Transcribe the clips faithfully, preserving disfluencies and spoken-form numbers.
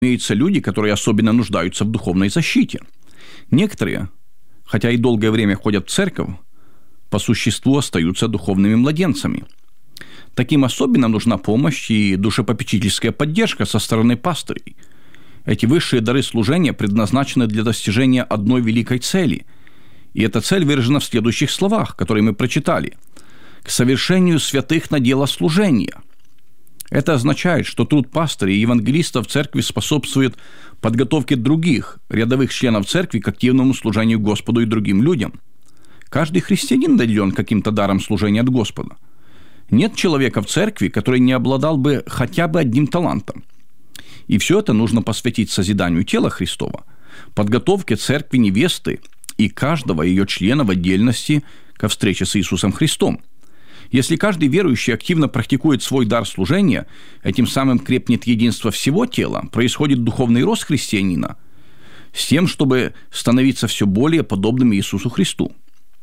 имеются люди, которые особенно нуждаются в духовной защите. Некоторые, хотя и долгое время ходят в церковь, по существу остаются духовными младенцами. Таким особенно нужна помощь и душепопечительская поддержка со стороны пастырей. Эти высшие дары служения предназначены для достижения одной великой цели. И эта цель выражена в следующих словах, которые мы прочитали. «К совершению святых на дело служения». Это означает, что труд пастырей и евангелистов в церкви способствует подготовке других рядовых членов церкви к активному служению Господу и другим людям. Каждый христианин наделен каким-то даром служения от Господа. Нет человека в церкви, который не обладал бы хотя бы одним талантом. И все это нужно посвятить созиданию тела Христова, подготовке церкви невесты и каждого ее члена в отдельности ко встрече с Иисусом Христом. Если каждый верующий активно практикует свой дар служения, этим самым крепнет единство всего тела, происходит духовный рост христианина с тем, чтобы становиться все более подобным Иисусу Христу.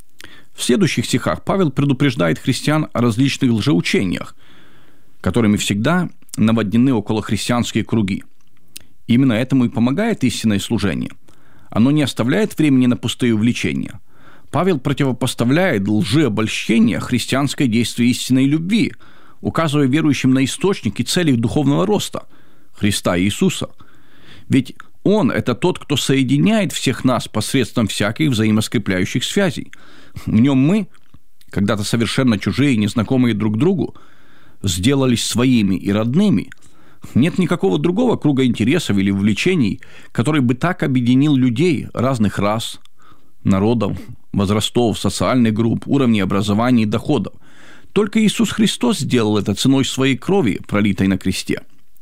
В следующих стихах Павел предупреждает христиан о различных лжеучениях, которыми всегда наводнены околохристианские круги. Именно этому и помогает истинное служение. Оно не оставляет времени на пустые увлечения. Павел противопоставляет лжеобольщение христианской действию истинной любви, указывая верующим на источник и цели их духовного роста – Христа Иисуса. Ведь Он – это тот, кто соединяет всех нас посредством всяких взаимоскрепляющих связей. В Нем мы, когда-то совершенно чужие и незнакомые друг другу, сделались своими и родными. Нет никакого другого круга интересов или увлечений, который бы так объединил людей разных рас, народов, возрастов, социальных групп, уровней образования и доходов. Только Иисус Христос сделал это ценой своей крови, пролитой на кресте.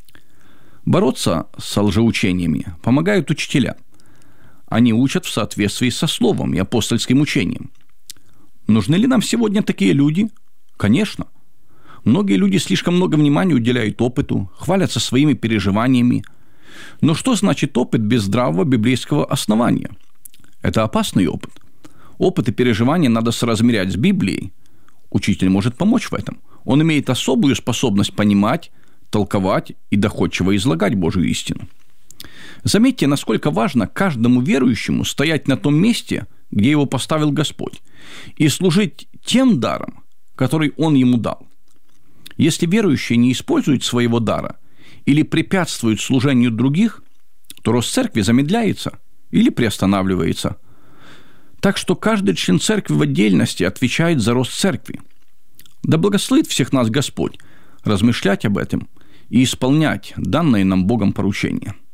Бороться с лжеучениями помогают учителя. Они учат в соответствии со словом и апостольским учением. Нужны ли нам сегодня такие люди? Конечно. Многие люди слишком много внимания уделяют опыту, хвалятся своими переживаниями. Но что значит опыт без здравого библейского основания? Это опасный опыт. Опыт и переживания надо соразмерять с Библией. Учитель может помочь в этом. Он имеет особую способность понимать, толковать и доходчиво излагать Божию истину. Заметьте, насколько важно каждому верующему стоять на том месте, где его поставил Господь, и служить тем даром, который Он ему дал. Если верующий не использует своего дара или препятствует служению других, то рост церкви замедляется или приостанавливается. Так что каждый член церкви в отдельности отвечает за рост церкви. Да благословит всех нас Господь размышлять об этом и исполнять данное нам Богом поручение.